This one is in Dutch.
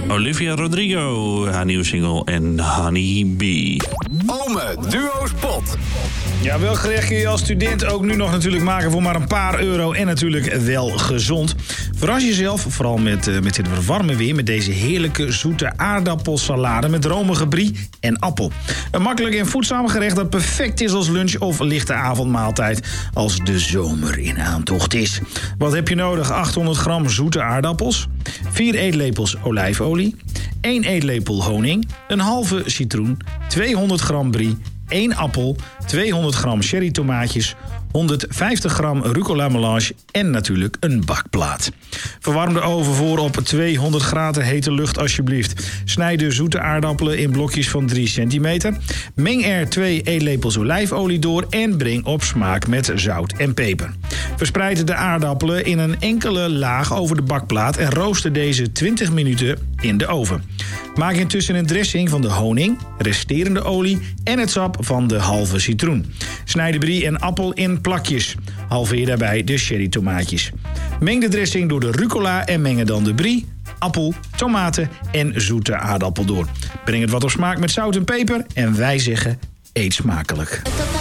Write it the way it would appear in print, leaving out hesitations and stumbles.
Olivia Rodrigo, haar nieuwe single en Honey Bee. Ome Duo Spot. Ja, welk gerecht kun je als student ook nu nog natuurlijk maken voor maar een paar euro en natuurlijk wel gezond. Verras jezelf, vooral met dit warme weer, met deze heerlijke zoete aardappelsalade met romige brie en appel. Een makkelijk en voedzaam gerecht dat perfect is als lunch of lichte avondmaaltijd als de zomer in aantocht is. Wat heb je nodig? 800 gram zoete aardappels, 4 eetlepels olijfolie, 1 eetlepel honing, een halve citroen, 200 gram brie, 1 appel, 200 gram cherry tomaatjes, 150 gram rucola melange en natuurlijk een bakplaat. Verwarm de oven voor op 200 graden hete lucht alsjeblieft. Snijd de zoete aardappelen in blokjes van 3 centimeter. Meng er 2 eetlepels olijfolie door en breng op smaak met zout en peper. Verspreid de aardappelen in een enkele laag over de bakplaat en rooster deze 20 minuten in de oven. Maak intussen een dressing van de honing, resterende olie en het sap van de halve citroen. Snijd de brie en appel in plakjes. Halveer daarbij de cherry tomaatjes. Meng de dressing door de rucola en meng dan de brie, appel, tomaten en zoete aardappel door. Breng het wat op smaak met zout en peper en wij zeggen eet smakelijk.